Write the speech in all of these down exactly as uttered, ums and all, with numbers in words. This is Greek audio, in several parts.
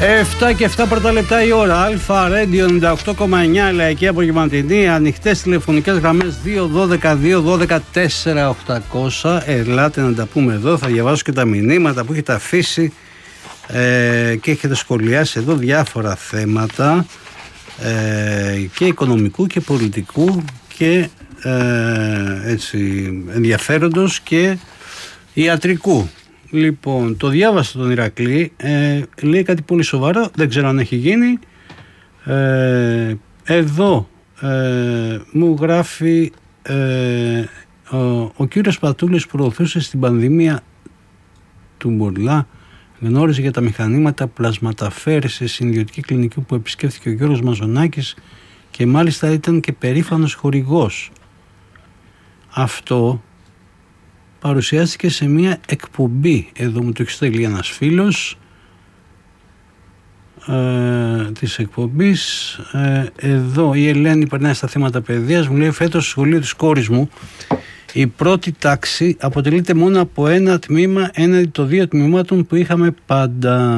εφτά και επτά πρώτα λεπτά η ώρα. Αλφα Radio ενενήντα οκτώ κόμμα εννιά, λαϊκή απογευματινή. Ανοιχτές τηλεφωνικές γραμμές δύο δώδεκα δύο δώδεκα τέσσερα οκτακόσια. Ελάτε να τα πούμε εδώ. Θα διαβάσω και τα μηνύματα που έχετε αφήσει ε, και έχετε σχολιάσει εδώ διάφορα θέματα ε, και οικονομικού και πολιτικού και ε, έτσι, ενδιαφέροντος και ιατρικού. Λοιπόν, το διάβασα τον Ηρακλή, ε, λέει κάτι πολύ σοβαρό, δεν ξέρω αν έχει γίνει. Ε, εδώ ε, μου γράφει ε, ο, ο κύριος Πατούλης προωθούσε στην πανδημία του Μπουρλά, γνώριζε για τα μηχανήματα πλασματαφέρησης στην ιδιωτική κλινική που επισκέφθηκε ο Γιώργος Μαζονάκης και μάλιστα ήταν και περήφανος χορηγός. Αυτό παρουσιάστηκε σε μια εκπομπή, εδώ μου το έχει στείλει ένας φίλος ε, της εκπομπής, ε, εδώ η Ελένη περνάει στα θέματα παιδείας, μου λέει φέτος στο σχολείο της κόρης μου η πρώτη τάξη αποτελείται μόνο από ένα τμήμα έναντι των δύο τμήματων που είχαμε πάντα.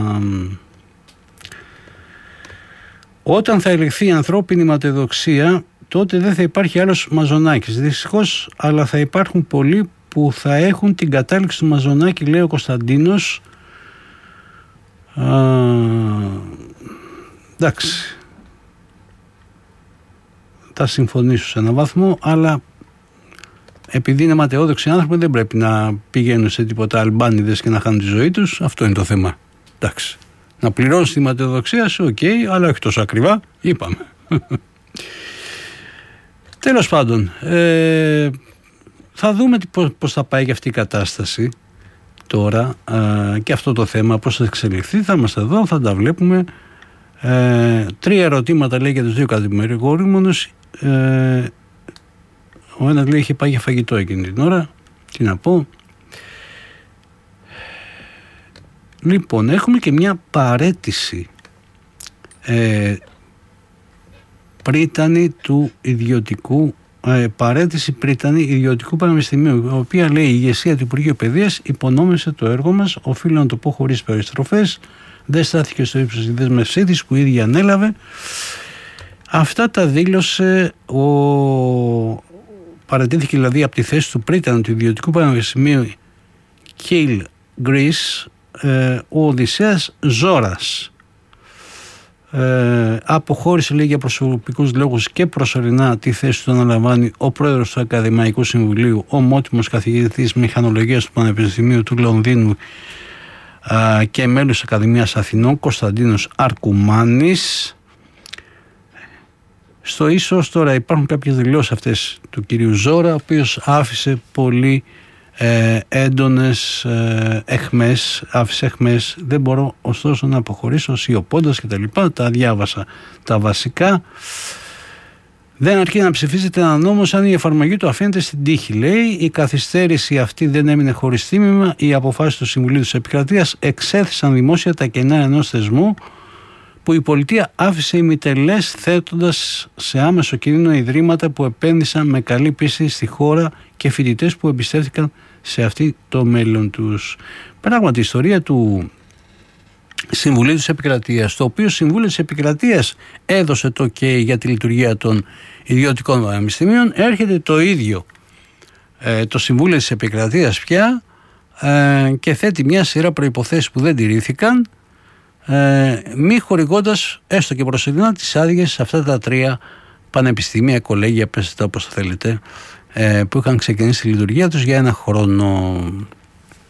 Όταν θα ελεγχθεί η ανθρώπινη ματαιοδοξία, τότε δεν θα υπάρχει άλλος Μαζονάκης. Δυστυχώς, αλλά θα υπάρχουν πολλοί που θα έχουν την κατάληξη του Μαζονάκη, λέει ο Κωνσταντίνος. Α, εντάξει. Θα συμφωνήσω σε έναν βαθμό, αλλά επειδή είναι ματαιόδοξοι άνθρωποι δεν πρέπει να πηγαίνουν σε τίποτα αλμπάνιδες και να χάνουν τη ζωή τους. Αυτό είναι το θέμα. Εντάξει. Να πληρώνεις τη ματαιοδοξία σου, οκ, okay, αλλά όχι τόσο ακριβά, είπαμε. Τέλος πάντων, ε, θα δούμε πώς, πώς θα πάει και αυτή η κατάσταση τώρα ε, και αυτό το θέμα, πώς θα εξελιχθεί, θα είμαστε εδώ, θα τα βλέπουμε. Ε, τρία ερωτήματα λέει για τους δύο κατηγορούμενους. Ε, ο ένας λέει είχε πάει για φαγητό εκείνη την ώρα, τι να πω. Λοιπόν, έχουμε και μια παραίτηση ε, πρίτανη του ιδιωτικού ε, παραίτηση πρίτανη ιδιωτικού πανεπιστημίου, η οποία λέει η ηγεσία του Υπουργείου Παιδείας υπονόμευσε το έργο μας, οφείλω να το πω χωρίς περιστροφές, δεν στάθηκε στο ύψος της δέσμευσής της που η ίδια ανέλαβε. Αυτά τα δήλωσε ο... παρατήθηκε δηλαδή από τη θέση του πρίτανη του ιδιωτικού πανεπιστημίου Keele Greece, ε, ο Οδυσσέας Ζώρας. Ε, αποχώρησε λέει για προσωπικούς λόγους και προσωρινά τη θέση του αναλαμβάνει ο πρόεδρος του Ακαδημαϊκού Συμβουλίου, ο μότιμος καθηγητής μηχανολογίας του Πανεπιστημίου του Λονδίνου ε, και μέλος της Ακαδημίας Αθηνών, Κωνσταντίνος Αρκουμάνης. Στο ίσως τώρα υπάρχουν κάποιες δηλώσεις αυτές του κυρίου Ζώρα, ο οποίος άφησε πολύ ε, έντονες ε, εχμές, άφησε εχμές, δεν μπορώ ωστόσο να αποχωρήσω σιωπώντας και τα λοιπά, τα διάβασα τα βασικά. Δεν αρκεί να ψηφίζεται ένα νόμο αν η εφαρμογή του αφήνεται στην τύχη, λέει. Η καθυστέρηση αυτή δεν έμεινε χωρίς τίμημα. Οι αποφάσεις του Συμβουλίου της Επικρατείας εξέθεσαν δημόσια τα κενά ενός θεσμού που η πολιτεία άφησε ημιτελές, θέτοντας σε άμεσο κίνδυνο ιδρύματα που επένδυσαν με καλή πίστη στη χώρα και φοιτητές που εμπιστεύτηκαν σε αυτή το μέλλον τους. Πράγματι, η ιστορία του Συμβουλίου της Επικρατείας, το οποίο Συμβούλιο της Επικρατείας έδωσε το OK για τη λειτουργία των ιδιωτικών πανεπιστημίων, έρχεται το ίδιο ε, το Συμβούλιο της Επικρατείας πια ε, και θέτει μια σειρά προϋποθέσεις που δεν τηρήθηκαν, Ε, μη χορηγώντας έστω και προσωρινά τις άδειες σε αυτά τα τρία πανεπιστήμια, κολέγια, πέστε τα όπως θέλετε, ε, που είχαν ξεκινήσει τη λειτουργία τους για ένα χρόνο.